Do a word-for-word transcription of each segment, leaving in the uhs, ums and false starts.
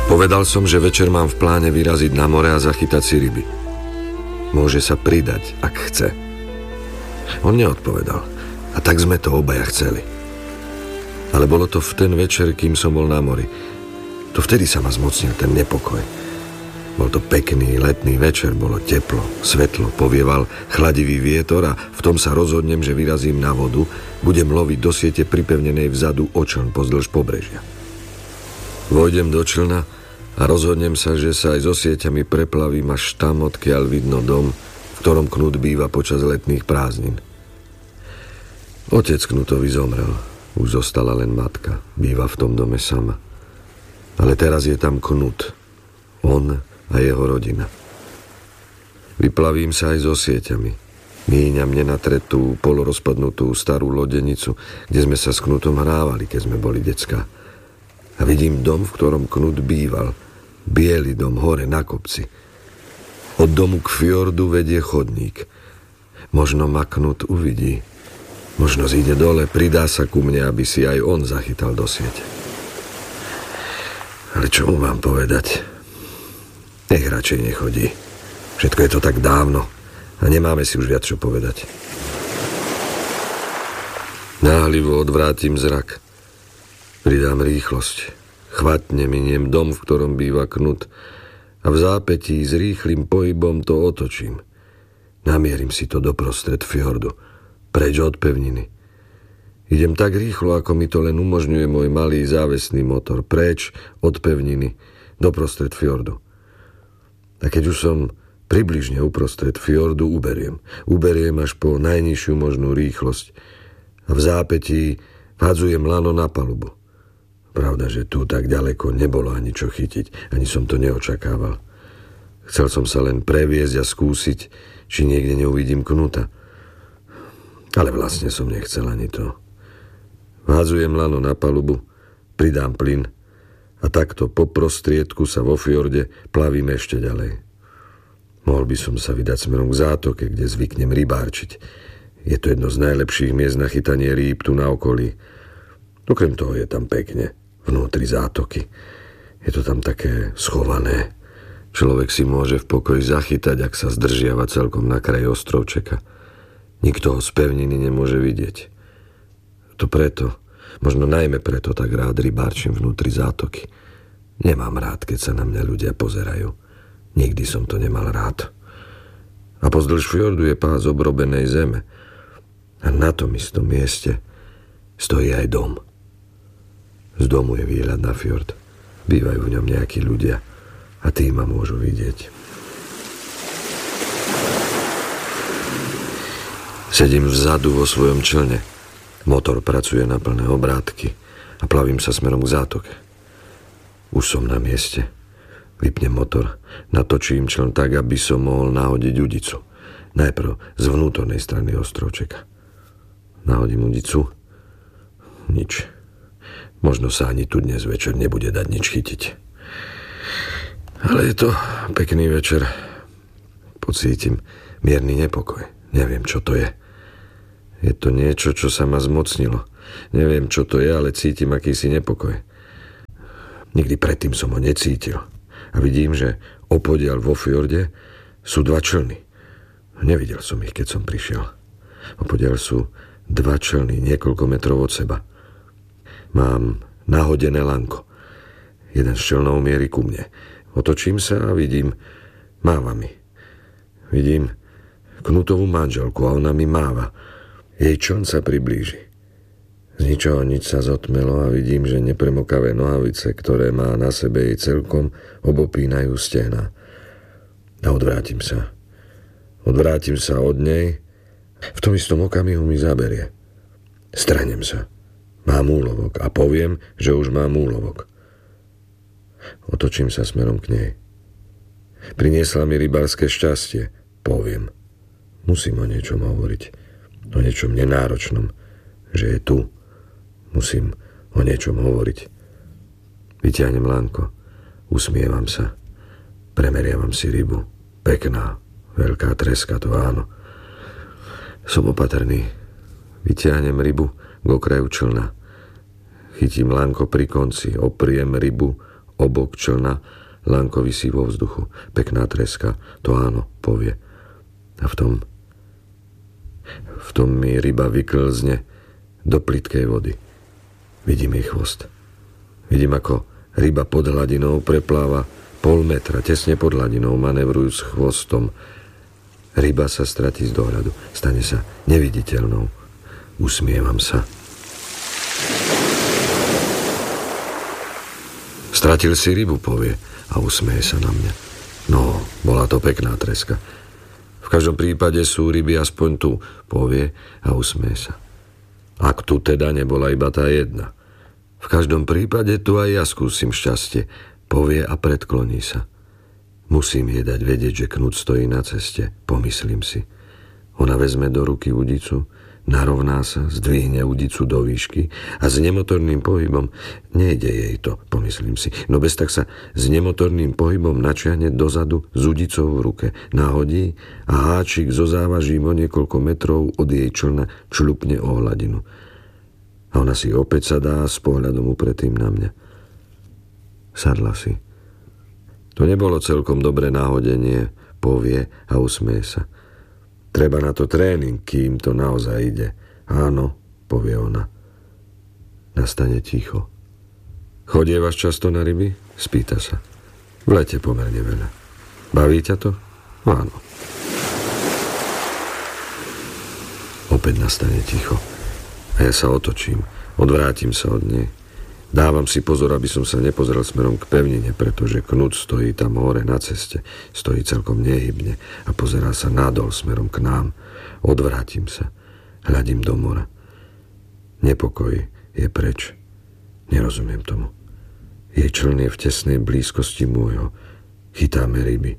Povedal som, že večer mám v pláne vyraziť na more a zachytať si ryby. Môže sa pridať, ak chce. On neodpovedal. A tak sme to obaja chceli. Ale bolo to v ten večer, kým som bol na mori. To vtedy sa ma zmocnil ten nepokoj. Bol to pekný letný večer, bolo teplo, svetlo, povieval chladivý vietor a v tom sa rozhodnem, že vyrazím na vodu, budem loviť do siete pripevnenej vzadu o čln pozdĺž pobrežia. Vojdem do člna a rozhodnem sa, že sa aj so sieťami preplavím až tam, odkiaľ vidno dom, v ktorom Knut býva počas letných prázdnin. Otec Knutovi zomrel, už zostala len matka, býva v tom dome sama. Ale teraz je tam Knut, on a jeho rodina. Vyplavím sa aj so sieťami. Míňam nenatretú, polorozpadnutú starú lodenicu, kde sme sa s Knutom hrávali, keď sme boli decká. A vidím dom, v ktorom Knut býval. Biely dom, hore na kopci. Od domu k fjordu vedie chodník. Možno ma Knut uvidí. Možno zíde dole, pridá sa ku mne, aby si aj on zachytal do siete. Ale čo mu mám povedať? Nech radšej nechodí. Všetko je to tak dávno a nemáme si už viac čo povedať. Náhlivo odvrátim zrak. Pridám rýchlosť. Chvatne miniem dom, v ktorom býva Knut a v zápätí s rýchlym pohybom to otočím. Namierim si to doprostred fjordu, preč od pevniny. Idem tak rýchlo, ako mi to len umožňuje môj malý závesný motor, preč od pevniny, doprostred fjordu. A keď už som približne uprostred fjordu, uberiem. Uberiem až po najnižšiu možnú rýchlosť a v zápätí vhadzujem lano na palubu. Pravda, že tu tak ďaleko nebolo ani čo chytiť, ani som to neočakával. Chcel som sa len previesť a skúsiť, či niekde neuvidím Knuta. Ale vlastne som nechcel ani to. Vhadzujem lano na palubu, pridám plyn a takto po prostriedku sa vo fjorde plavím ešte ďalej. Mohol by som sa vydať smerom k zátoke, kde zvyknem rybárčiť. Je to jedno z najlepších miest na chytanie rýb tu na okolí. Okrem toho je tam pekne, vnútri zátoky. Je to tam také schované. Človek si môže v pokoji zachytať, ak sa zdržiava celkom na kraji ostrovčeka. Nikto ho z pevniny nemôže vidieť. To preto, možno najmä preto tak rád rybárčim vnútri zátoky. Nemám rád, keď sa na mňa ľudia pozerajú. Nikdy som to nemal rád. A pozdĺž fjordu je pás obrobenej zeme. A na tom istom mieste stojí aj dom. Z domu je výhľad na fjord. Bývajú v ňom nejakí ľudia a tí ma môžu vidieť. Sedím vzadu vo svojom člne. Motor pracuje na plné obrátky a plavím sa smerom k zátoke. Už som na mieste. Vypnem motor, natočím čln tak, aby som mohol nahodiť udicu. Najprv z vnútornej strany ostrovčeka. Nahodím udicu. Nič. Možno sa ani tu dnes večer nebude dať nič chytiť. Ale je to pekný večer. Pocítim mierny nepokoj. Neviem, čo to je. Je to niečo, čo sa ma zmocnilo. Neviem, čo to je, ale cítim akýsi nepokoj. Nikdy predtým som ho necítil. A vidím, že opodiaľ vo fjorde sú dva člny. Nevidel som ich, keď som prišiel. Opodiaľ sú dva člny, niekoľko metrov od seba. Mám nahodené lanko. Jeden z člnov mierí ku mne. Otočím sa a vidím, máva mi. Vidím Knutovú manželku a ona mi máva. Jej čln sa priblíži. Z ničoho nič sa zotmelo a vidím, že nepremokavé nohavice, ktoré má na sebe jej celkom, obopínajú stehná. A odvrátim sa. Odvrátim sa od nej. V tom istom okamihu mi zaberie. Strhnem sa. Mám úlovok a poviem, že už mám úlovok. Otočím sa smerom k nej. Priniesla mi rybárske šťastie. Poviem. Musím o niečom hovoriť. O niečom nenáročnom. Že je tu. Musím o niečom hovoriť. Vyťahnem lánko. Usmievam sa. Premeriavam si rybu. Pekná. Veľká treska, to áno. Som opatrný. Vyťahnem rybu k okraju člna. Chytím lánko pri konci. Opriem rybu Obok člna lanko visí vo vzduchu. Pekná treska, to áno, povie. A v tom... V tom mi ryba vyklzne do plytkej vody. Vidím jej chvost. Vidím, ako ryba pod hladinou prepláva pol metra, tesne pod hladinou, manevrujúc chvostom. Ryba sa stratí z dohľadu. Stane sa neviditeľnou. Usmievam sa. Stratil si rybu, povie a usmieje sa na mňa. No, bola to pekná treska. V každom prípade sú ryby aspoň tu, povie a usmieje sa. Ak tu teda nebola iba tá jedna. V každom prípade tu aj ja skúsim šťastie, povie a predkloní sa. Musím jej dať vedieť, že Knut stojí na ceste, pomyslím si. Ona vezme do ruky udicu, narovná sa, zdvihne udicu do výšky a s nemotorným pohybom, nejde jej to, pomyslím si, no bez tak sa s nemotorným pohybom načiahne dozadu s udicou v ruke, nahodí a háčik so závažím o niekoľko metrov od jej člna čľupne o hladinu. A ona si opäť sadá s pohľadom upretým na mňa. Sadla si. To nebolo celkom dobré náhodenie, povie a usmeje sa. Treba na to tréning, kým to naozaj ide. Áno, povie ona. Nastane ticho. Chodievaš často na ryby? Spýta sa. V lete pomerne veľa. Baví ťa to? Áno. Opäť nastane ticho. A ja sa otočím. Odvrátim sa od nej. Dávam si pozor, aby som sa nepozrel smerom k pevnine, pretože Knut stojí tam hore na ceste, stojí celkom nehybne a pozerá sa nadol smerom k nám. Odvrátim sa, hľadím do mora. Nepokoj je preč. Nerozumiem tomu. Jej čln je v tesnej blízkosti môjho. Chytáme ryby.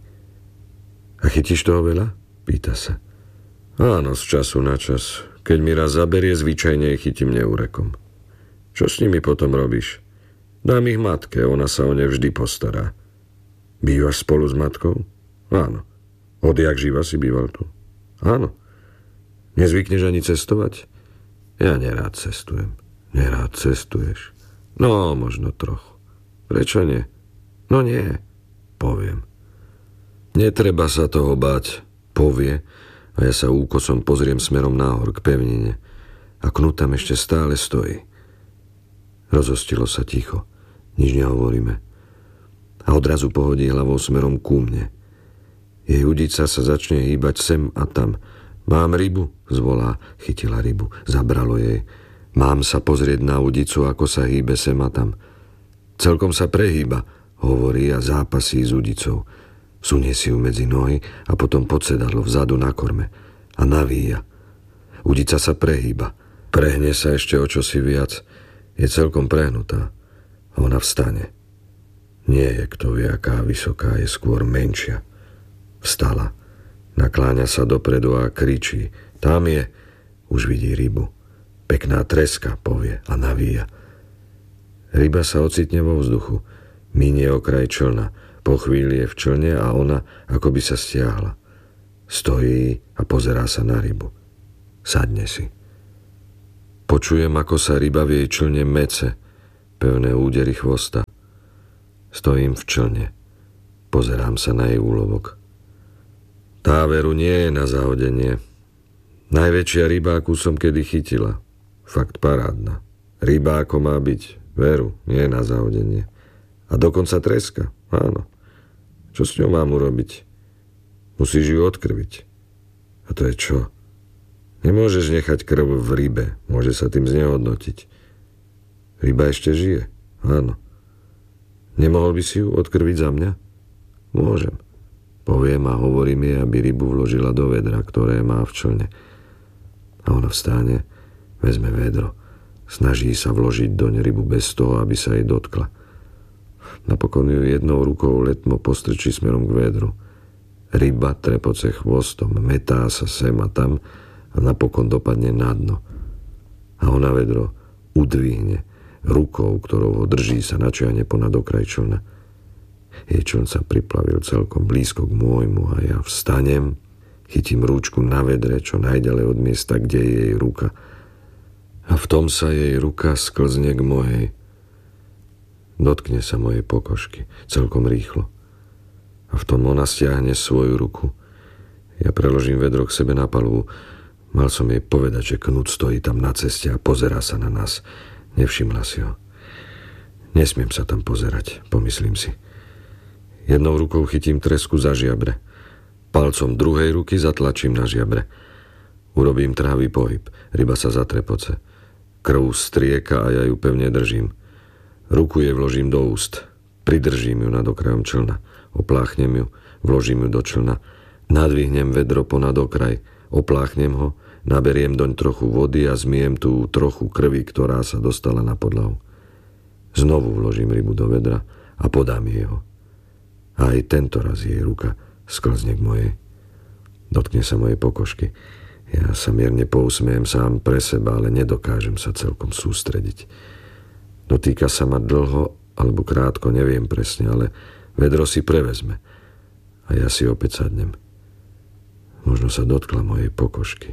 A chytíš toho veľa? Pýta sa. Áno, z času na čas. Keď mi raz zaberie, zvyčajne ich chytím neúrekom. Čo s nimi potom robíš? Dám ich matke, ona sa o ne vždy postará. Bývaš spolu s matkou? Áno. Odjak živa si býval tu? Áno. Nezvykneš ani cestovať? Ja nerád cestujem. Nerád cestuješ? No, možno trochu. Prečo nie? No nie, poviem. Netreba sa toho báť, povie a ja sa úkosom pozriem smerom nahor k pevnine. A Knut tam ešte stále stojí. Rozostilo sa ticho. Nič nehovoríme. A odrazu pohodí hlavou smerom ku mne. Jej udica sa začne hýbať sem a tam. Mám rybu? Zvolá. Chytila rybu. Zabralo jej. Mám sa pozrieť na udicu, ako sa hýbe sem a tam. Celkom sa prehýba, hovorí a zápasí s udicou. Sunie si ju medzi nohy a potom pod sedadlo vzadu na korme. A navíja. Udica sa prehýba. Prehne sa ešte o čosi viac. Je celkom prehnutá. A ona vstane. Nie je kto vie, aká vysoká, je skôr menšia. Vstala. Nakláňa sa dopredu a kričí. Tam je. Už vidí rybu. Pekná treska, povie a navíja. Ryba sa ocitne vo vzduchu. Minie okraj člna. Po chvíli je v člne a ona ako by sa stiahla. Stojí a pozerá sa na rybu. Sadne si. Počujem, ako sa ryba v jej člne mece, pevné údery chvosta. Stojím v člne. Pozerám sa na jej úlovok. Tá veru nie je na zahodenie. Najväčšia ryba, akú som kedy chytila. Fakt parádna. Ryba, ako má byť. Veru, nie je na zahodenie. A dokonca treska. Áno. Čo s ňou mám urobiť? Musíš ju odkrviť. A to je čo? Nemôžeš nechať krv v rybe, môže sa tým znehodnotiť. Ryba ešte žije, áno. Nemohol by si ju odkrviť za mňa? Môžem. Poviem a hovorím jej, aby rybu vložila do vedra, ktoré má v člne. A ona vstáne, vezme vedro, snaží sa vložiť doň rybu bez toho, aby sa jej dotkla. Napokon ju jednou rukou letmo postrčí smerom k vedru. Ryba trepoce chvostom, metá sa sem a tam, a napokon dopadne na dno. A ona vedro udvihne. Rukou, ktorou ho drží, sa načiahne ponad okraj člna. Jej čln sa priplavil celkom blízko k môjmu a ja vstanem, chytím rúčku na vedre, čo najďalej od miesta, kde je jej ruka. A v tom sa jej ruka sklzne k mojej. Dotkne sa mojej pokožky, celkom rýchlo. A v tom ona stiahne svoju ruku. Ja preložím vedro k sebe na palubu. Mal som jej povedať, že Knut stojí tam na ceste a pozerá sa na nás. Nevšimla si ho. Nesmiem sa tam pozerať, pomyslím si. Jednou rukou chytím tresku za žiabre. Palcom druhej ruky zatlačím na žiabre. Urobím trhavý pohyb. Ryba sa zatrepoce. Krv strieka a ja ju pevne držím. Ruku jej vložím do úst. Pridržím ju nad okrajom člna. Opláchnem ju, vložím ju do člna. Nadvihnem vedro ponad okraj. Opláchnem ho, naberiem doň trochu vody a zmijem tú trochu krvi, ktorá sa dostala na podlahu. Znovu vložím rybu do vedra a podám jej ho. A aj tento raz jej ruka sklzne k mojej. Dotkne sa mojej pokožky. Ja sa mierne pousmiejem sám pre seba, ale nedokážem sa celkom sústrediť. Dotýka sa ma dlho alebo krátko, neviem presne, ale vedro si prevezme. A ja si opäť sadnem. Možno sa dotkla mojej pokožky.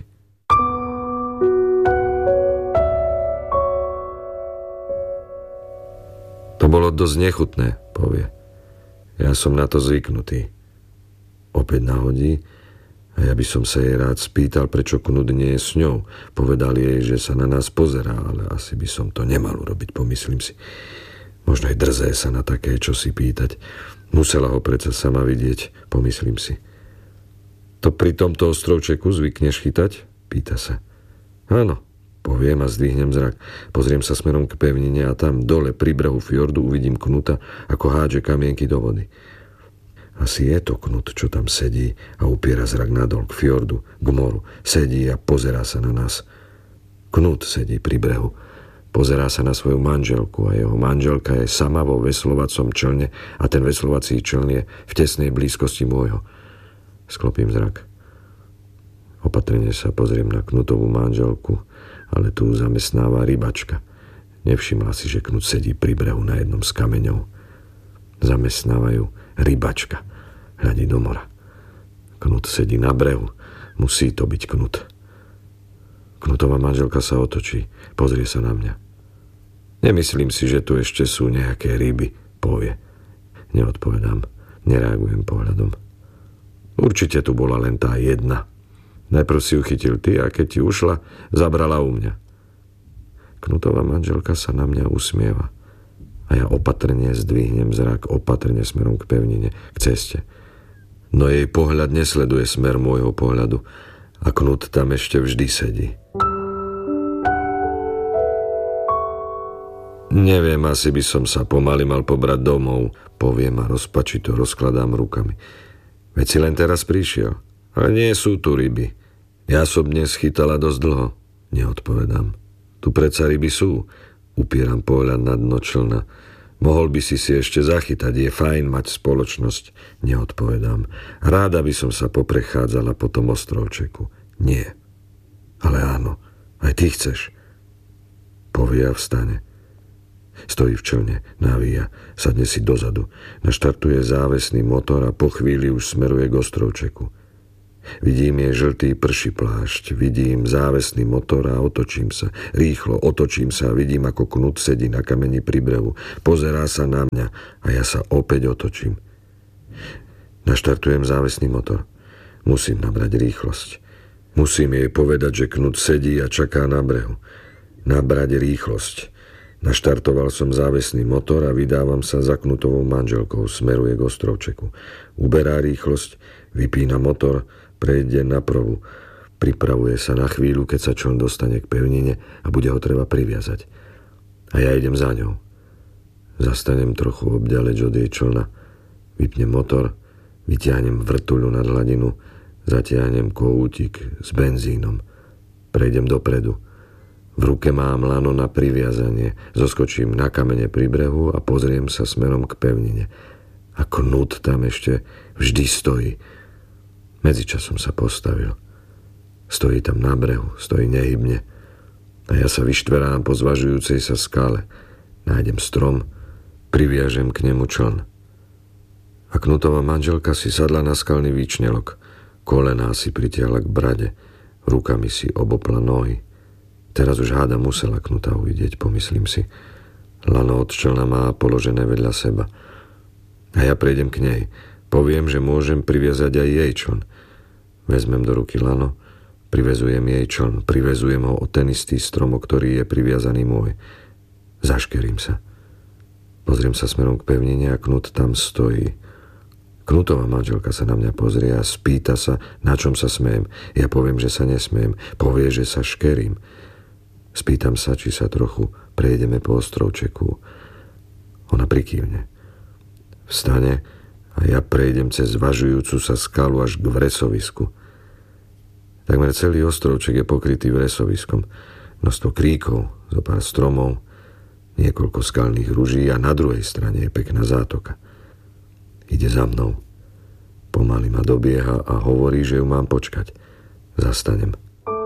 To bolo dosť nechutné, povie. Ja som na to zvyknutý. Opäť nahodí a ja by som sa jej rád spýtal, prečo Knut nie je s ňou. Povedal jej, že sa na nás pozerá, ale asi by som to nemal urobiť, pomyslím si. Možno aj drzé sa na také, čo si pýtať. Musela ho predsa sama vidieť, pomyslím si. To pri tomto ostrovčeku zvykneš chytať? Pýta sa. Áno, poviem a zdvihnem zrak. Pozriem sa smerom k pevnine a tam dole pri brehu fjordu uvidím Knuta, ako hádže kamienky do vody. Asi je to Knut, čo tam sedí a upiera zrak nadol k fjordu, k moru. Sedí a pozerá sa na nás. Knut sedí pri brehu. Pozerá sa na svoju manželku a jeho manželka je sama vo veslovacom člne a ten veslovací čln je v tesnej blízkosti môjho. Sklopím zrak. Opatrne sa pozriem na Knutovú manželku, ale tu zamestnáva rybačka. Nevšimla si, že Knut sedí pri brehu na jednom z kameňov. Zamestnávajú rybačka. Hľadí do mora. Knut sedí na brehu. Musí to byť Knut. Knutová manželka sa otočí. Pozrie sa na mňa. Nemyslím si, že tu ešte sú nejaké ryby, povie. Neodpovedám. Nereagujem pohľadom. Určite tu bola len tá jedna. Najprv si ju chytil ty a keď ti ušla, zabrala u mňa. Knutová manželka sa na mňa usmieva. A ja opatrne zdvihnem zrak, opatrne smerom k pevnine, k ceste. No jej pohľad nesleduje smer môjho pohľadu a Knut tam ešte vždy sedí. Neviem, asi by som sa pomaly mal pobrať domov, poviem a rozpačito rozkladám rukami. Veď si len teraz prišiel, ale nie sú tu ryby. Ja som dnes chytala dosť dlho, neodpovedám. Tu predsa ryby sú. Upieram pohľad na dno člna. Mohol by si si ešte zachytať, je fajn mať spoločnosť, neodpovedám. Ráda by som sa poprechádzala po tom ostrovčeku. Nie. Ale áno, aj ty chceš. Povie a vstane. Stojí v člne, navíja, sadne si dozadu. Naštartuje závesný motor a po chvíli už smeruje k ostrovčeku. Vidím jej žltý prší plášť, vidím závesný motor a otočím sa. Rýchlo otočím sa a vidím, ako Knut sedí na kameni pri brehu. Pozerá sa na mňa a ja sa opäť otočím. Naštartujem závesný motor. Musím nabrať rýchlosť. Musím jej povedať, že Knut sedí a čaká na brehu. Nabrať rýchlosť. Naštartoval som závesný motor a vydávam sa za Knutovou manželkou. Smeruje k ostrovčeku. Uberá rýchlosť, vypína motor, prejde na provu. Pripravuje sa na chvíľu, keď sa čln dostane k pevnine a bude ho treba priviazať. A ja idem za ňou. Zastanem trochu obďaleč od jej člna. Vypnem motor, vytiahnem vrtuľu nad hladinu, zatiahnem kohútik s benzínom. Prejdem dopredu. V ruke mám lano na priviazanie. Zoskočím na kamene pri brehu a pozriem sa smerom k pevnine. A Knut tam ešte vždy stojí. Medzičasom sa postavil. Stojí tam na brehu, stojí nehybne. A ja sa vyštverám po zvažujúcej sa skale. Nájdem strom, priviažem k nemu čln. A Knutová manželka si sadla na skalný výčnelok. Kolená si pritiahla k brade. Rukami si obopla nohy. Teraz už háda musela Knuta uvidieť, pomyslím si. Lano od člna má položené vedľa seba. A ja prejdem k nej. Poviem, že môžem priviazať aj jej čln. Vezmem do ruky lano, privezujem jej čln, privezujem ho o ten istý strom, o ktorý je priviazaný môj. Zaškerím sa. Pozriem sa smerom k pevnine a Knut tam stojí. Knutová manželka sa na mňa pozrie a spýta sa, na čom sa smiem. Ja poviem, že sa nesmiem. Povie, že sa škerím. Spýtam sa, či sa trochu prejdeme po ostrovčeku. Ona prikývne. Vstane a ja prejdem cez zvažujúcu sa skalu až k vresovisku. Takmer celý ostrovček je pokrytý vresoviskom. Množstvo kríkov, zo pár stromov, niekoľko skalných ruží a na druhej strane je pekná zátoka. Ide za mnou. Pomaly ma dobieha a hovorí, že ju mám počkať. Zastanem.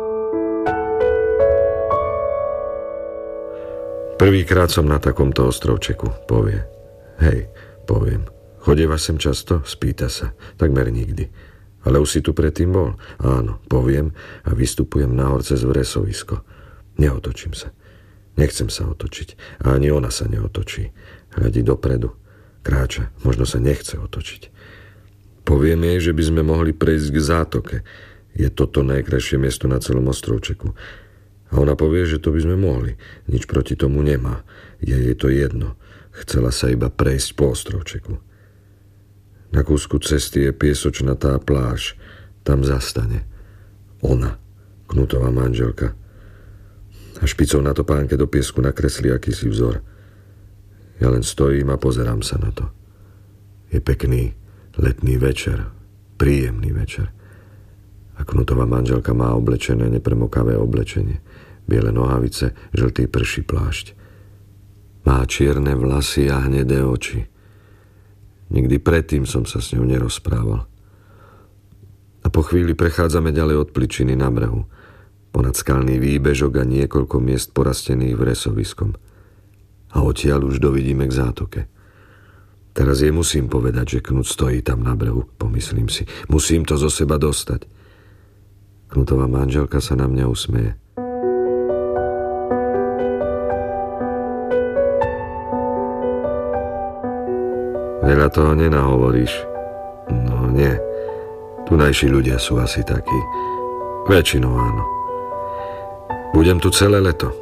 Prvýkrát som na takomto ostrovčeku, povie. Hej, poviem. Chodieva sem často? Spýta sa. Takmer nikdy. Ale už si tu predtým bol? Áno, poviem a vystupujem nahor cez vresovisko. Neotočím sa. Nechcem sa otočiť. A ani ona sa neotočí. Hľadí dopredu. Kráča, možno sa nechce otočiť. Poviem jej, že by sme mohli prejsť k zátoke. Je toto najkrajšie miesto na celom ostrovčeku. A ona povie, že to by sme mohli. Nič proti tomu nemá. Je jej to jedno. Chcela sa iba prejsť po ostrovčeku. Na kúsku cesty je piesočnatá pláž. Tam zastane. Ona, Knutová manželka. A špicou na topánke do piesku nakreslí akýsi vzor. Ja len stojím a pozerám sa na to. Je pekný letný večer, príjemný večer. A Knutová manželka má oblečené nepremokavé oblečenie, biele nohavice, žltý prší plášť. Má čierne vlasy a hnedé oči. Nikdy predtým som sa s ňou nerozprával. A po chvíli prechádzame ďalej od pličiny na brehu, ponad skalný výbežok a niekoľko miest porastených vresoviskom. A odtiaľ už dovidíme k zátoke. Teraz jej musím povedať, že Knut stojí tam na brehu, pomyslím si. Musím to zo seba dostať. Knutová manželka sa na mňa usmeje. Veľa toho nenahovoríš. No nie. Tunajší ľudia sú asi takí. Väčšinou áno. Budem tu celé leto.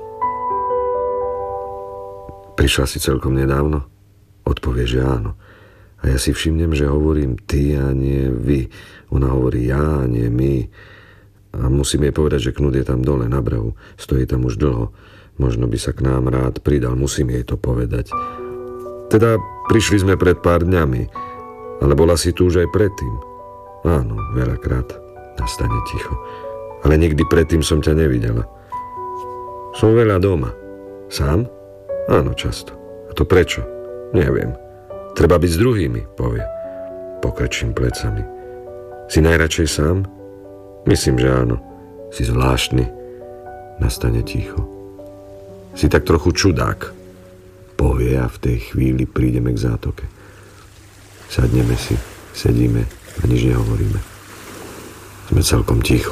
Prišla si celkom nedávno? Odpovie, že áno. A ja si všimnem, že hovorím ty a nie vy. Ona hovorí ja a nie my. A musím jej povedať, že Knut je tam dole na brehu. Stojí tam už dlho. Možno by sa k nám rád pridal. Musím jej to povedať. Teda prišli sme pred pár dňami. Ale bola si tu už aj predtým. Áno, veľakrát. Nastane ticho. Ale nikdy predtým som ťa nevidela. Som veľa doma. Sám? Áno, často. A to prečo? Neviem. Treba byť s druhými, povie. Pokrčím plecami. Si najradšej sám? Myslím, že áno. Si zvláštny. Nastane ticho. Si tak trochu čudák, povie a v tej chvíli prídeme k zátoke. Sadneme si, sedíme a nič nehovoríme. Sme celkom ticho.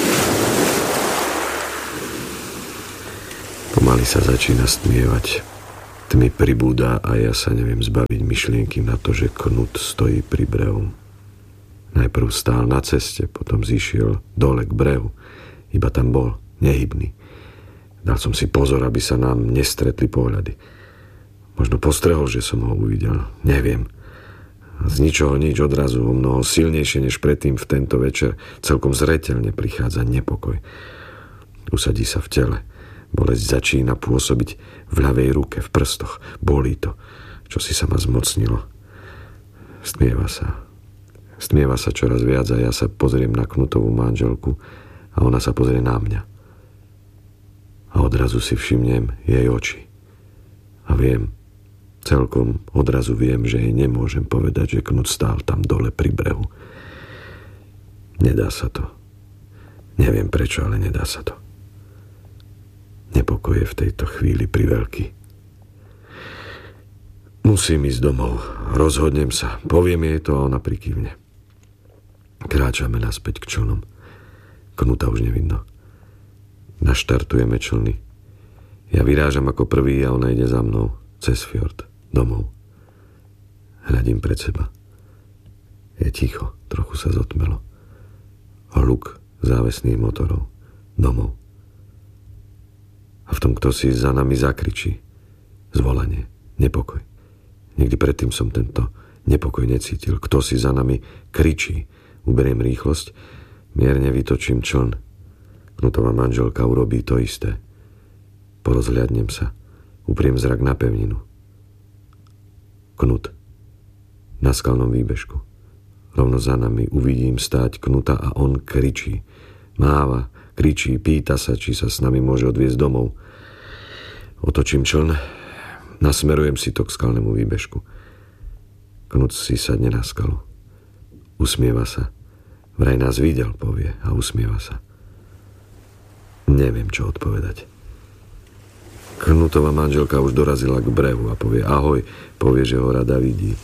Pomaly sa začína stmievať. Tmy pribúda a ja sa neviem zbaviť myšlienky na to, že Knut stojí pri brehu. Najprv stál na ceste, potom zišiel dole k brehu. Iba tam bol, nehybný. Dal som si pozor, aby sa nám nestretli pohľady. Možno postrehol, že som ho uvidel. Neviem. Z ničoho nič odrazu, o mnoho silnejšie než predtým v tento večer, celkom zreteľne prichádza nepokoj. Usadí sa v tele. Bolesť začína pôsobiť v ľavej ruke, v prstoch. Bolí to, čo si sa ma zmocnilo. Stmieva sa. Stmieva sa čoraz viac a ja sa pozriem na Knutovú manželku a ona sa pozrie na mňa. A odrazu si všimnem jej oči. A viem, celkom odrazu viem, že jej nemôžem povedať, že Knut stál tam dole pri brehu. Nedá sa to. Neviem prečo, ale nedá sa to. Nepokoj je v tejto chvíli priveľký. Musím ísť domov. Rozhodnem sa. Poviem jej to a ona prikývne. Kráčame naspäť k člnom. Knuta už nevidno. Naštartujeme člny. Ja vyrážam ako prvý a ona ide za mnou. cez fjord, domov. Hľadím pred seba. Je ticho, trochu sa zotmelo. Hluk závesných motorov, domov. A v tom kto si za nami zakričí. Zvolanie, nepokoj. Nikdy predtým som tento nepokoj necítil. Kto si za nami kričí. Uberiem rýchlosť, mierne vytočím čln. Knutová manželka urobí to isté. Porozhľadnem sa. Upriem zrak na pevninu. Knut. Na skalnom výbežku. Rovno za nami uvidím stáť Knuta a on kričí. Máva, kričí, pýta sa, či sa s nami môže odviezť domov. Otočím čln, nasmerujem si to k skalnému výbežku. Knut si sadne na skalu. Usmieva sa. Vraj nás videl, povie, a usmieva sa. Neviem, čo odpovedať. Knutová manželka už dorazila k brehu a povie ahoj, povie, že ho rada vidí.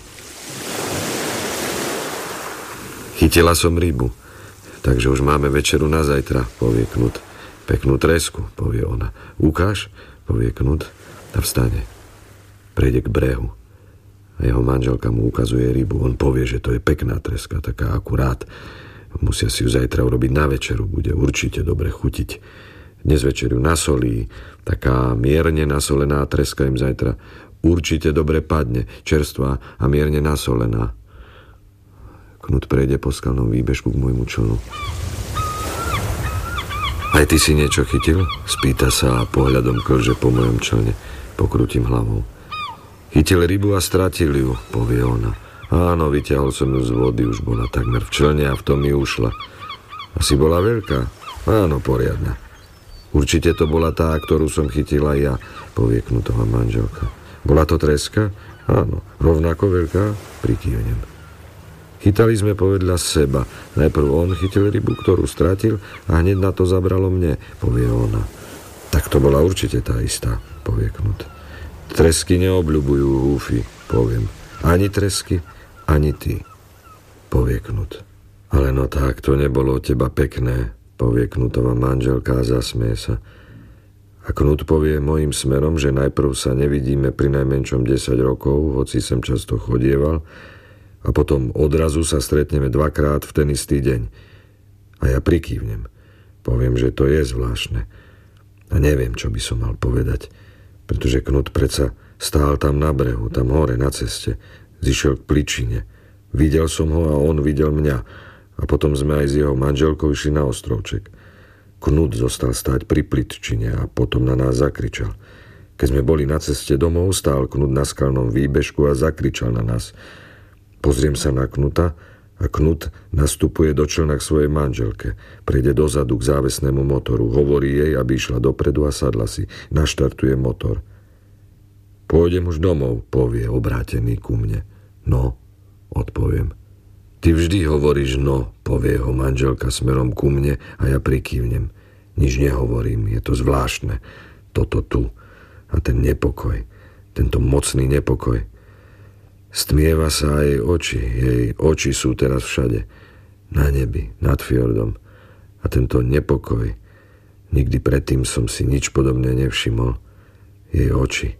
Chytila som rybu, takže už máme večeru na zajtra, povie Knut. Peknú tresku, povie ona. Ukáž, povie Knut a vstane. Prejde k brehu a jeho manželka mu ukazuje rybu. On povie, že to je pekná treska, taká akurát. Musia si ju zajtra urobiť na večeru, bude určite dobre chutiť. Dnes večer ju nasolí, taká mierne nasolená treska im zajtra určite dobre padne, čerstvá a mierne nasolená. Knut prejde po skalnom výbežku k môjmu člnu. Aj ty si niečo chytil? Spýta sa a pohľadom klže po mojom člne. Pokrútim hlavou. Chytil rybu a stratil ju, povie ona. Áno, vyťahol som ju z vody, už bola takmer v člne a v tom mi ušla. Asi bola veľká? Áno, poriadna. Určite to bola tá, ktorú som chytila ja, povie Knutová manželka. Bola to treska? Áno. Rovnako veľká? Prikývnem. Chytali sme povedľa seba. Najprv on chytil rybu, ktorú stratil a hneď na to zabralo mne, povie ona. Tak to bola určite tá istá, povie Knut. Tresky neobľubujú húfy, poviem. Ani tresky, ani ty, povie Knut. Ale no tak, to nebolo od teba pekné, povie Knutová manželka a zasmie sa. A Knut povie mojím smerom, že najprv sa nevidíme pri najmenšom desať rokov, hoci sem často chodieval, a potom odrazu sa stretneme dvakrát v ten istý deň. A ja prikývnem. Poviem, že to je zvláštne. A neviem, čo by som mal povedať, pretože Knut predsa stál tam na brehu, tam hore na ceste, zišiel k pličine. Videl som ho a on videl mňa. A potom sme aj s jeho manželkou išli na ostrovček. Knut zostal stáť pri pličine a potom na nás zakričal. Keď sme boli na ceste domov, stál Knut na skalnom výbežku a zakričal na nás. Pozriem sa na Knuta a Knut nastupuje do člna k svojej manželke. Prejde dozadu k závesnému motoru. Hovorí jej, aby išla dopredu a sadla si. Naštartuje motor. Pôjdem už domov, povie, obrátený ku mne. No, odpoviem. Ty vždy hovoríš no, povie jeho manželka smerom ku mne a ja prikývnem. Nič nehovorím, je to zvláštne. Toto tu. A ten nepokoj. Tento mocný nepokoj. Stmieva sa jej oči. Jej oči sú teraz všade. Na nebi, nad fjordom. A tento nepokoj. Nikdy predtým som si nič podobné nevšimol. Jej oči.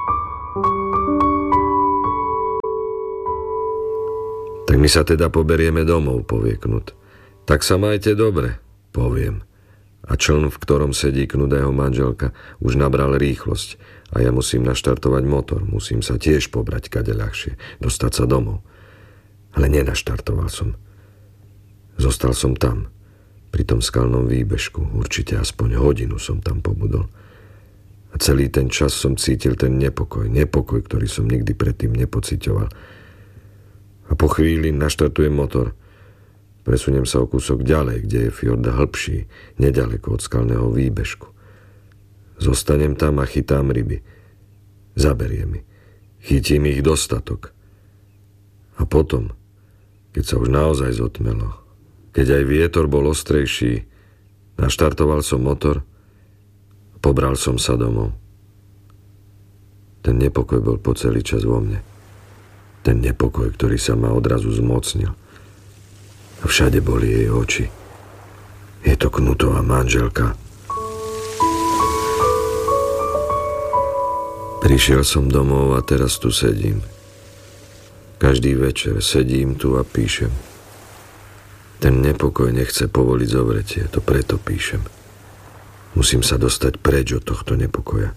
Tak my sa teda poberieme domov, povie Knut. Tak sa majte dobre, poviem. A čln, v ktorom sedí Knut a jeho manželka, už nabral rýchlosť a ja musím naštartovať motor. Musím sa tiež pobrať kade ľahšie, dostať sa domov. Ale nenaštartoval som. Zostal som tam, pri tom skalnom výbežku. Určite aspoň hodinu som tam pobudol. A celý ten čas som cítil ten nepokoj, nepokoj, ktorý som nikdy predtým nepociťoval. A po chvíli naštartujem motor. Presuniem sa o kúsok ďalej, kde je fjord hlbší, nedaleko od skalného výbežku. Zostanem tam a chytám ryby. Zaberiem mi. Chytím ich dostatok. A potom, keď sa už naozaj zotmelo, keď aj vietor bol ostrejší, naštartoval som motor, pobral som sa domov. Ten nepokoj bol po celý čas vo mne. Ten nepokoj, ktorý sa ma odrazu zmocnil. A všade boli jej oči. Je to Knutová manželka. Prišiel som domov a teraz tu sedím. Každý večer sedím tu a píšem. Ten nepokoj nechce povoliť zovretie, to preto píšem. Musím sa dostať preč od tohto nepokoja.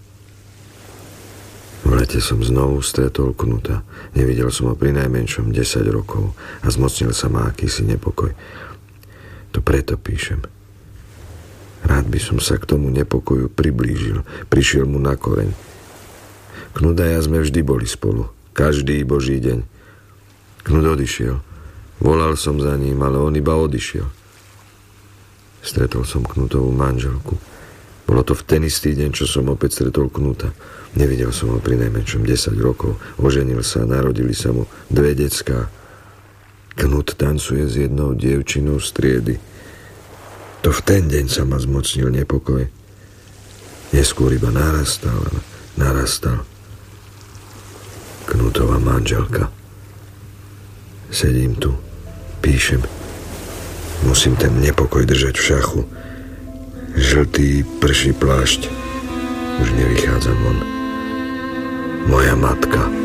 V lete som znovu stretol Knuta. Nevidel som ho pri najmenšom desať rokov a zmocnil sa ma akýsi nepokoj. To preto píšem. Rád by som sa k tomu nepokoju priblížil, prišiel mu na koreň. Knut a ja sme vždy boli spolu, každý boží deň. Knut odišiel. Volal som za ním, ale on iba odišiel. Stretol som Knutovú manželku. Bolo to v ten istý deň, čo som opäť stretol Knuta. Nevidel som ho pri najmenšom desať rokov. Oženil sa, narodili sa mu dve decká. Knut tancuje s jednou dievčinou z triedy. To v ten deň sa ma zmocnil nepokoj. Neskôr iba narastal, narastal. Knutová manželka. Sedím tu, píšem. Musím ten nepokoj držať v šachu. Žltý prší plášť. Už nevychádzam von. Moja matka.